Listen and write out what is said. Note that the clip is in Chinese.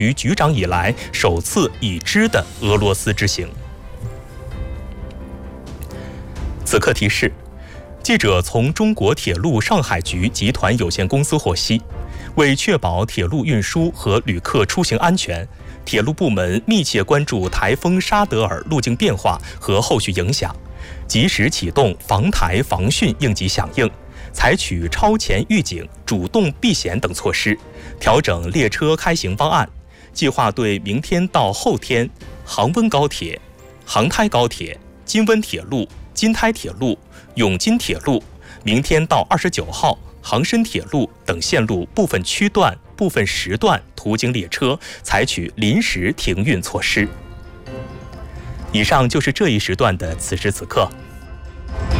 于局长以来首次已知的俄罗斯之行。此刻提示：记者从中国铁路上海局集团有限公司获悉，为确保铁路运输和旅客出行安全，铁路部门密切关注台风沙德尔路径变化和后续影响，及时启动防台防汛应急响应，采取超前预警、主动避险等措施，调整列车开行方案，计划对明天到后天杭温高铁、杭台高铁、金温铁路、金台铁路、永金铁路，明天到29号杭深铁路等线路部分区段、部分时段途经列车采取临时停运措施。以上就是这一时段的此时此刻，